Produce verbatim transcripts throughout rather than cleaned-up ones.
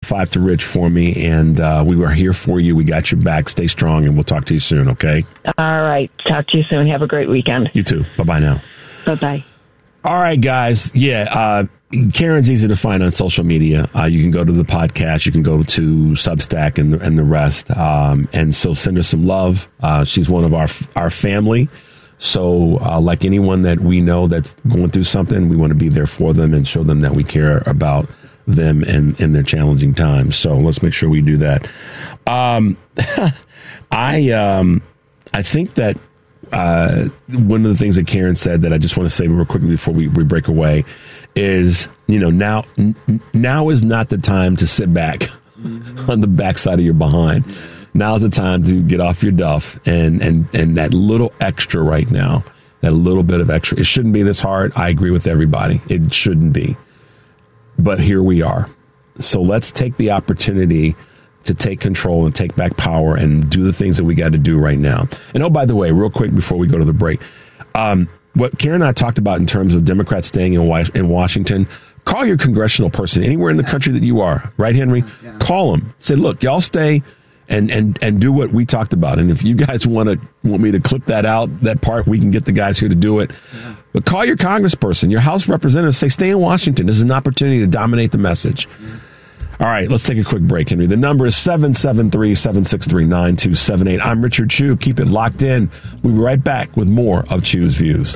five to Rich for me, and uh, we were here for you. We got your back. Stay strong, and we'll talk to you soon, okay? All right. Talk to you soon. Have a great weekend. You too. Bye-bye now. Bye-bye. All right, guys. Yeah, uh, Karen's easy to find on social media. Uh, you can go to the podcast. You can go to Substack and the, and the rest. Um, and so send her some love. Uh, she's one of our our family. So uh, like anyone that we know that's going through something, we want to be there for them and show them that we care about them and in their challenging times. So let's make sure we do that. Um, I um, I think that uh, one of the things that Karen said that I just want to say real quickly before we, we break away is, you know, now n- now is not the time to sit back mm-hmm. on the backside of your behind. Now's the time to get off your duff and, and, and that little extra right now, that little bit of extra. It shouldn't be this hard. I agree with everybody. It shouldn't be. But here we are. So let's take the opportunity to take control and take back power and do the things that we got to do right now. And oh, by the way, real quick before we go to the break, um, what Karen and I talked about in terms of Democrats staying in, Wa- in Washington, call your congressional person anywhere in the country that you are, right, Henry? Yeah. Call them. Say, look, y'all stay and, and, and do what we talked about. And if you guys want to want me to clip that out, that part, we can get the guys here to do it. Yeah. But call your congressperson, your House representative, say, stay in Washington. This is an opportunity to dominate the message. Yeah. All right, let's take a quick break, Henry. The number is seven seven three, seven six three, nine two seven eight. I'm Richard Chew. Keep it locked in. We'll be right back with more of Chew's Views.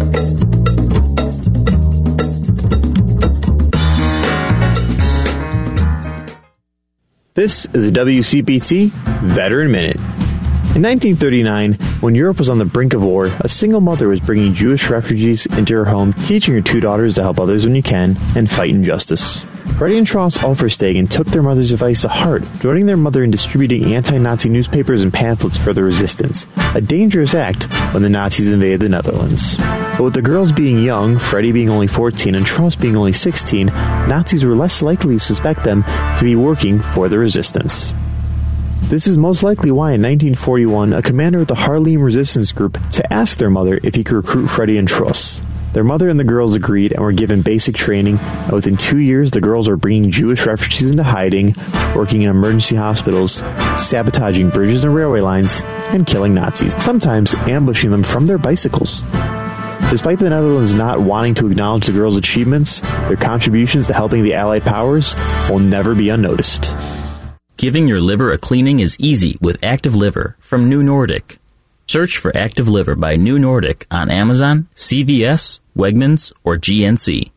This is a W C B T Veteran Minute. In nineteen thirty-nine, when Europe was on the brink of war, a single mother was bringing Jewish refugees into her home, teaching her two daughters to help others when you can and fight injustice. Freddie and Charles Offerstegen took their mother's advice to heart, joining their mother in distributing anti-Nazi newspapers and pamphlets for the resistance, a dangerous act when the Nazis invaded the Netherlands. But with the girls being young, Freddie being only fourteen and Charles being only sixteen, Nazis were less likely to suspect them to be working for the resistance. This is most likely why in nineteen forty-one, a commander of the Haarlem resistance group to ask their mother if he could recruit Freddie and Truss. Their mother and the girls agreed and were given basic training, and within two years the girls are bringing Jewish refugees into hiding, working in emergency hospitals, sabotaging bridges and railway lines, and killing Nazis, sometimes ambushing them from their bicycles. Despite the Netherlands not wanting to acknowledge the girls' achievements, their contributions to helping the Allied powers will never be unnoticed. Giving your liver a cleaning is easy with Active Liver from New Nordic. Search for Active Liver by New Nordic on Amazon, C V S, Wegmans, or G N C.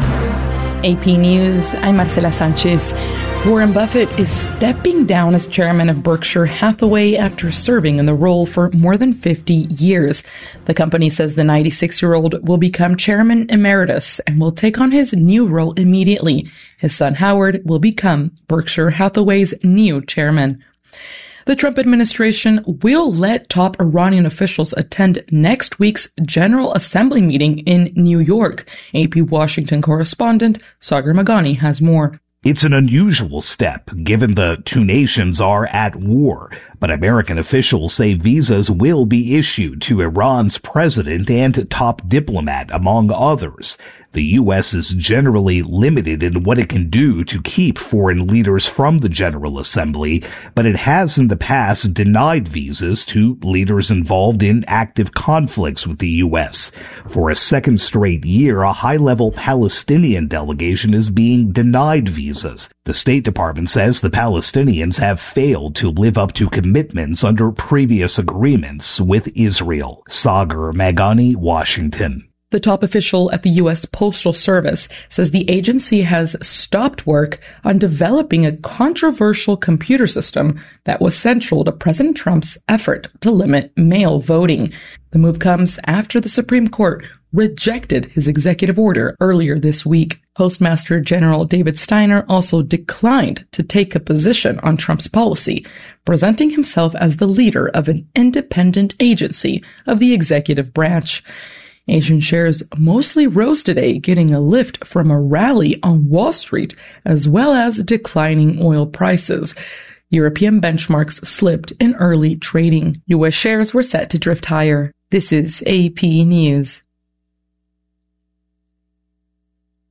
A P News, I'm Marcela Sanchez. Warren Buffett is stepping down as chairman of Berkshire Hathaway after serving in the role for more than fifty years. The company says the ninety-six-year-old will become chairman emeritus and will take on his new role immediately. His son Howard will become Berkshire Hathaway's new chairman. The Trump administration will let top Iranian officials attend next week's General Assembly meeting in New York. A P Washington correspondent Sagar Magani has more. It's an unusual step, given the two nations are at war, but American officials say visas will be issued to Iran's president and top diplomat, among others. The U S is generally limited in what it can do to keep foreign leaders from the General Assembly, but it has in the past denied visas to leaders involved in active conflicts with the U S. For a second straight year, a high-level Palestinian delegation is being denied visas. The State Department says the Palestinians have failed to live up to commitments under previous agreements with Israel. Sagar Magani, Washington. The top official at the U S Postal Service says the agency has stopped work on developing a controversial computer system that was central to President Trump's effort to limit mail voting. The move comes after the Supreme Court rejected his executive order earlier this week. Postmaster General David Steiner also declined to take a position on Trump's policy, presenting himself as the leader of an independent agency of the executive branch. Asian shares mostly rose today, getting a lift from a rally on Wall Street, as well as declining oil prices. European benchmarks slipped in early trading. U S shares were set to drift higher. This is A P News.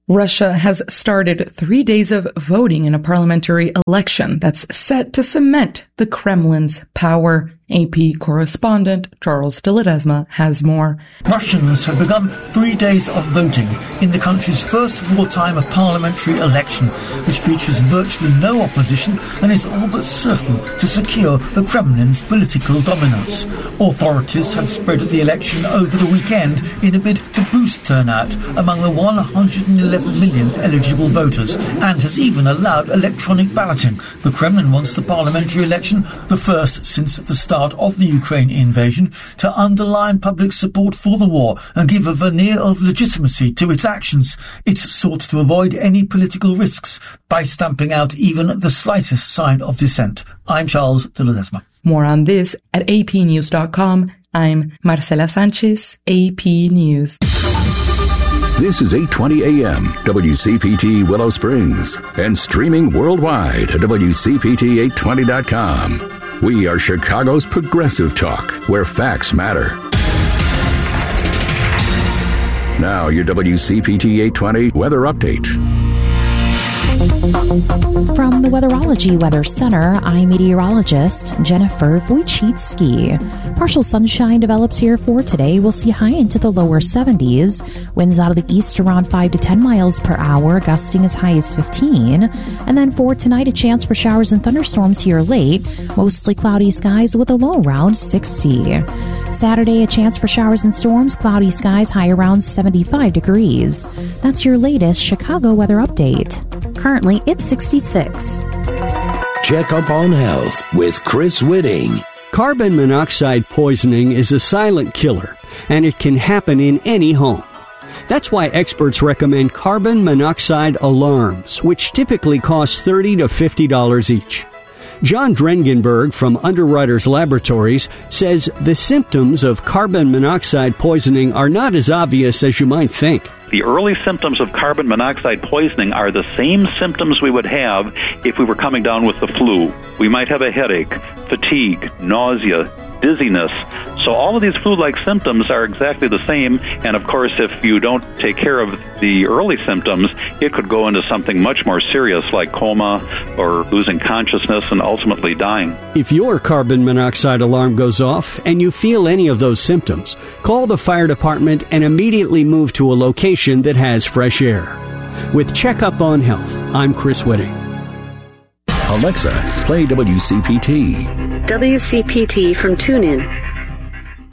Russia has started three days of voting in a parliamentary election that's set to cement the Kremlin's power. A P correspondent Charles de Ledesma has more. Russians have begun three days of voting in the country's first wartime parliamentary election, which features virtually no opposition and is all but certain to secure the Kremlin's political dominance. Authorities have spread the election over the weekend in a bid to boost turnout among the one hundred eleven million eligible voters, and has even allowed electronic balloting. The Kremlin wants the parliamentary election, the first since the start of the Ukraine invasion, to underline public support for the war and give a veneer of legitimacy to its actions. It's sought to avoid any political risks by stamping out even the slightest sign of dissent. I'm Charles de Ledesma. More on this at a p news dot com. I'm Marcela Sanchez, A P News. This is eight twenty A M, W C P T Willow Springs, and streaming worldwide at W C P T eight twenty dot com. We are Chicago's progressive talk, where facts matter. Now, your W C P T eight twenty weather update. From the Weatherology Weather Center, I'm meteorologist Jennifer Wojcicki. Partial sunshine develops here for today. We'll see high into the lower seventies. Winds out of the east around five to ten miles per hour, gusting as high as fifteen. And then for tonight, a chance for showers and thunderstorms here late. Mostly cloudy skies with a low around sixty. Saturday, a chance for showers and storms, cloudy skies, high around seventy-five degrees. That's your latest Chicago weather update. Currently, it's sixty-six. Check up on health with Chris Whitting. Carbon monoxide poisoning is a silent killer, and it can happen in any home. That's why experts recommend carbon monoxide alarms, which typically cost thirty to fifty dollars each. John Drengenberg from Underwriters Laboratories says the symptoms of carbon monoxide poisoning are not as obvious as you might think. The early symptoms of carbon monoxide poisoning are the same symptoms we would have if we were coming down with the flu. We might have a headache, fatigue, nausea, dizziness. So all of these flu-like symptoms are exactly the same. And of course, if you don't take care of the early symptoms, it could go into something much more serious like coma or losing consciousness and ultimately dying. If your carbon monoxide alarm goes off and you feel any of those symptoms, call the fire department and immediately move to a location that has fresh air. With Checkup on Health, I'm Chris Whitting. Alexa, play W C P T. W C P T from TuneIn.